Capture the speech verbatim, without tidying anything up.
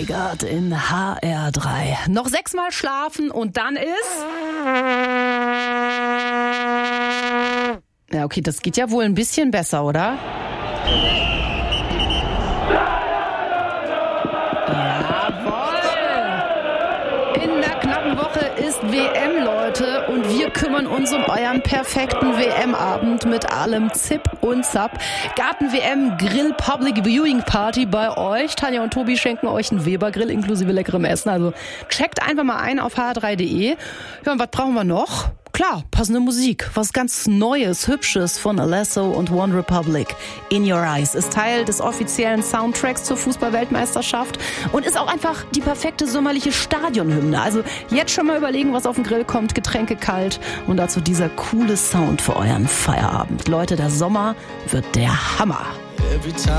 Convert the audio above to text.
Weigert in H R drei. Noch sechsmal schlafen und dann ist... Ja, okay, das geht ja wohl ein bisschen besser, oder? In der knappen Woche ist W M, Leute, und wir kümmern uns um euren perfekten W M-Abend mit allem Zip und Zap. Garten-W M Grill Public Viewing Party bei euch. Tanja und Tobi schenken euch einen Weber-Grill inklusive leckerem Essen. Also checkt einfach mal ein auf h r drei punkt de. Ja, und was brauchen wir noch? Klar, passende Musik. Was ganz Neues, Hübsches von Alesso und One Republic. In Your Eyes ist Teil des offiziellen Soundtracks zur Fußball-Weltmeisterschaft und ist auch einfach die perfekte sommerliche Stadionhymne. Also jetzt schon mal überlegen, was auf den Grill kommt. Getränke kalt und dazu dieser coole Sound für euren Feierabend. Leute, der Sommer wird der Hammer.